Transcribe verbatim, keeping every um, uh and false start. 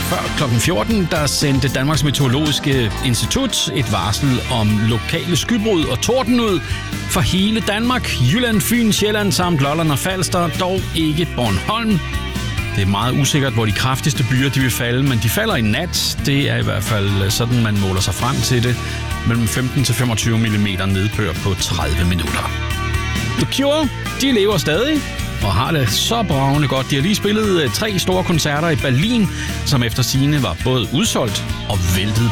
Før klokken fjorten, der sendte Danmarks Meteorologiske Institut et varsel om lokale skybrud og torden ud for hele Danmark, Jylland, Fyn, Sjælland samt Lolland og Falster, dog ikke Bornholm. Det er meget usikkert, hvor de kraftigste byer de vil falde, men de falder i nat. Det er i hvert fald sådan, man måler sig frem til det. Mellem femten til femogtyve millimeter nedbør på tredive minutter. The Cure, de lever stadig og har det så bravende godt. De har lige spillet tre store koncerter i Berlin, som efter sigende var både udsolgt og væltet